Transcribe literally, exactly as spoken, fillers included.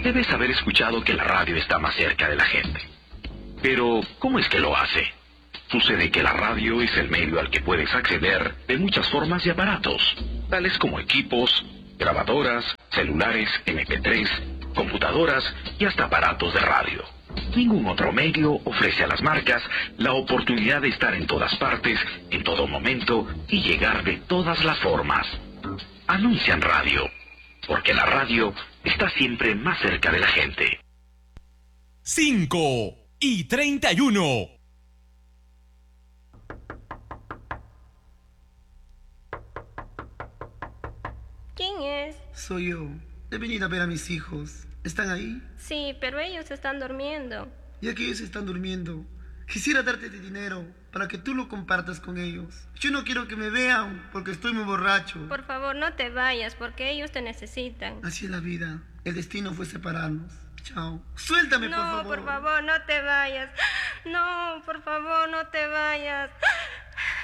Debes haber escuchado que la radio está más cerca de la gente. Pero, ¿cómo es que lo hace? Sucede que la radio es el medio al que puedes acceder de muchas formas y aparatos, tales como equipos, grabadoras, celulares, eme pe tres, computadoras y hasta aparatos de radio. Ningún otro medio ofrece a las marcas la oportunidad de estar en todas partes, en todo momento y llegar de todas las formas. Anuncian radio, porque la radio está siempre más cerca de la gente. cinco y treinta y uno. ¿Quién es? Soy yo. He venido a ver a mis hijos. ¿Están ahí? Sí, pero ellos están durmiendo. Ya que ellos están durmiendo, quisiera darte de dinero para que tú lo compartas con ellos. Yo no quiero que me vean porque estoy muy borracho. Por favor, no te vayas porque ellos te necesitan. Así es la vida. El destino fue separarnos. Chao. Suéltame, no, por favor. No, por favor, no te vayas. No, por favor, no te vayas.